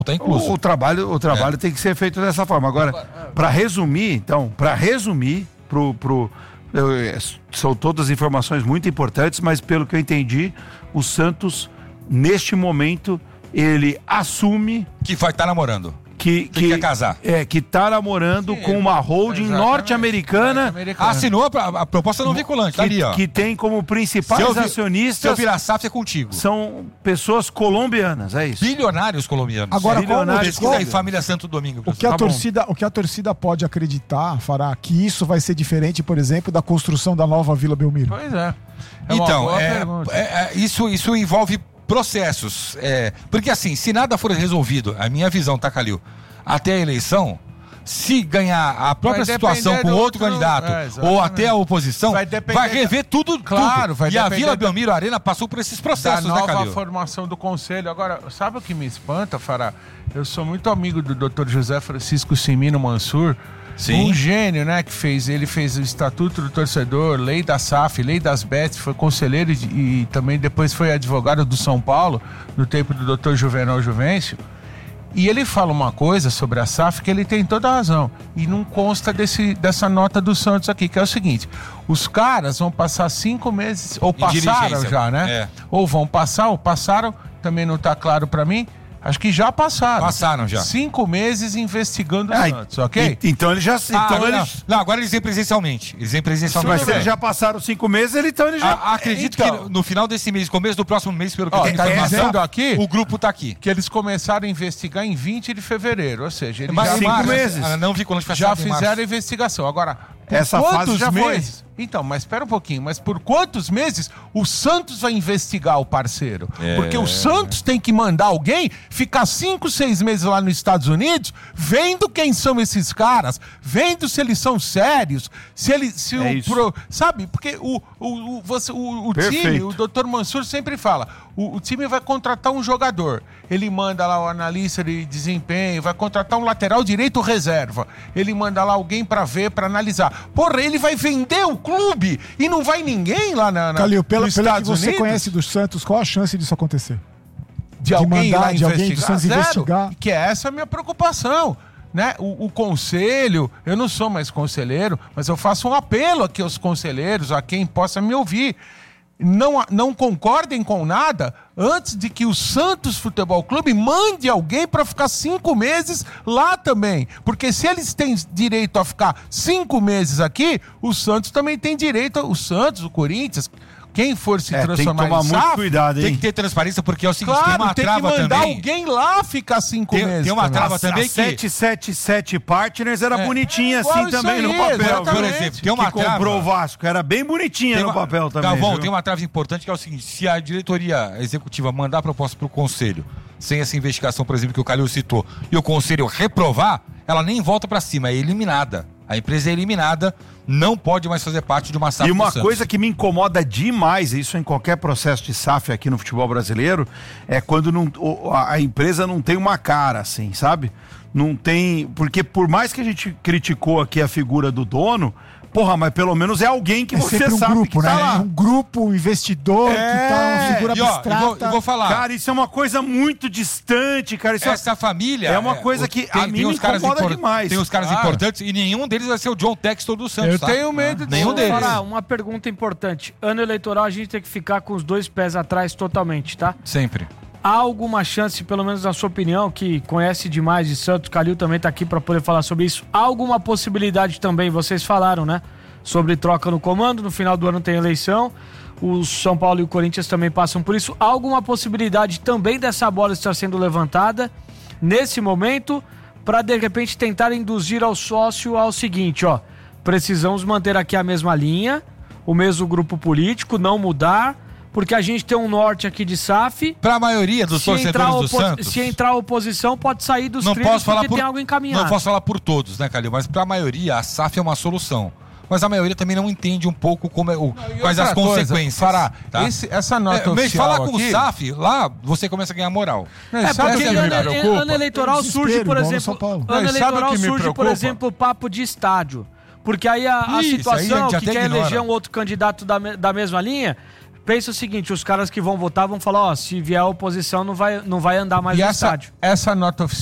Tá incluso. O trabalho tem que ser feito dessa forma. Agora, para resumir, são todas informações muito importantes, mas pelo que eu entendi, o Santos, neste momento, ele assume que vai estar namorando. Que quer casar. Que tá namorando com uma holding norte-americana. Assinou a proposta não vinculante, tá ali, ó. Que tem como principais acionistas... Se eu virar SAF é contigo. São pessoas colombianas, é isso. Bilionários colombianos. Agora, pesquisa aí, família Santo Domingo. O que a torcida pode acreditar, Fará, que isso vai ser diferente, por exemplo, da construção da nova Vila Belmiro? Pois é. Então, isso envolve processos, porque assim, se nada for resolvido, a minha visão, tá, Calil, até a eleição, se ganhar a própria situação com outro candidato ou até a oposição, vai rever tudo. Claro, tudo. E a Vila Belmiro Arena passou por esses processos, da né, nova Calil? formação do conselho. Agora, sabe o que me espanta, Fará? Eu sou muito amigo do Dr. José Francisco Cimino Mansur. Sim. Um gênio, né, ele fez o Estatuto do Torcedor, Lei da SAF, Lei das Bets, foi conselheiro e também depois foi advogado do São Paulo, no tempo do Dr. Juvenal Juvencio. E ele fala uma coisa sobre a SAF que ele tem toda a razão. E não consta dessa nota do Santos aqui, que é o seguinte: os caras vão passar 5 meses, ou passaram já, né? Ou vão passar, ou passaram, também não está claro para mim. Acho que já passaram. Passaram já. 5 meses investigando o Santos, ok? Então eles já... Não, agora eles vêm presencialmente. Mas se eles já passaram 5 meses, eles já... Acredito que no final desse mês, começo do próximo mês, pelo que tem informação, aqui, o grupo tá aqui. Que eles começaram a investigar em 20 de fevereiro, ou seja, eles já 5 meses. Já fizeram a investigação. Agora, essa fase já meses? Foi. Então, mas espera um pouquinho. Mas por quantos meses o Santos vai investigar o parceiro? Porque o Santos tem que mandar alguém ficar 5, 6 meses lá nos Estados Unidos vendo quem são esses caras, vendo se eles são sérios, sabe? Porque o time, o Dr. Mansur sempre fala, o time vai contratar um jogador, ele manda lá o analista de desempenho, vai contratar um lateral direito reserva, ele manda lá alguém pra ver, pra analisar. Porra, ele vai vender o clube e não vai ninguém lá Calil, pelo que você conhece do Santos, qual a chance disso acontecer? De alguém lá alguém do Santos investigar? Que essa é a minha preocupação. Né? O conselho, eu não sou mais conselheiro, mas eu faço um apelo aqui aos conselheiros, a quem possa me ouvir. Não concordem com nada antes de que o Santos Futebol Clube mande alguém para ficar 5 meses lá também. Porque se eles têm direito a ficar 5 meses aqui, o Santos também tem direito, o Santos, o Corinthians... Quem for se transformar tem que tomar muito cuidado, hein? Tem que ter transparência, porque é o seguinte, claro, tem uma trava também. Tem que mandar alguém lá ficar 5 meses. Tem uma trava também que... 777 Partners era bonitinha assim também no papel. Exatamente. Por exemplo, tem uma trava... comprou o Vasco, era bem bonitinha no papel também. Galvão, tem uma trava importante que é o seguinte, se a diretoria executiva mandar a proposta para o conselho, sem essa investigação, por exemplo, que o Calil citou, e o conselho reprovar, ela nem volta para cima, é eliminada. A empresa é eliminada, não pode mais fazer parte de uma SAF. E uma coisa que me incomoda demais, isso em qualquer processo de SAF aqui no futebol brasileiro, é quando a empresa não tem uma cara, assim, sabe? Não tem... Porque por mais que a gente criticou aqui a figura do dono, porra, mas pelo menos é alguém que você sabe grupo, que tá né? lá. Um grupo, um investidor, que tá uma figura abstrata. Eu vou falar. Cara, isso é uma coisa muito distante, cara. Essa família... É uma coisa que a mim me incomoda demais. Tem os caras importantes e nenhum deles vai ser o John Textor do Santos. Eu tenho medo de nenhum deles. Uma pergunta importante. Ano eleitoral a gente tem que ficar com os 2 pés atrás totalmente, tá? Sempre. Há alguma chance, pelo menos na sua opinião, que conhece demais de Santos, Calil também tá aqui para poder falar sobre isso, há alguma possibilidade também, vocês falaram, né? Sobre troca no comando, no final do ano tem eleição, o São Paulo e o Corinthians também passam por isso. Há alguma possibilidade também dessa bola estar sendo levantada nesse momento para de repente tentar induzir ao sócio ao seguinte, ó, precisamos manter aqui a mesma linha, o mesmo grupo político, não mudar, porque a gente tem um norte aqui de SAF. Para a maioria dos torcedores do Santos. Se entrar a oposição, pode sair dos trilhos porque tem algo encaminhado. Não posso falar por todos, né, Calil? Mas para a maioria, a SAF é uma solução. Mas a maioria também não entende um pouco quais as consequências. Fará, tá? Essa nota oficial falar com aqui... o SAF, lá você começa a ganhar moral. Porque ano eleitoral surge, por exemplo... Ano eleitoral surge, por exemplo, o papo de estádio. Porque aí a situação que quer eleger um outro candidato da mesma linha... pensa o seguinte, os caras que vão votar vão falar, se vier a oposição não vai andar mais no estádio. Essa nota oficial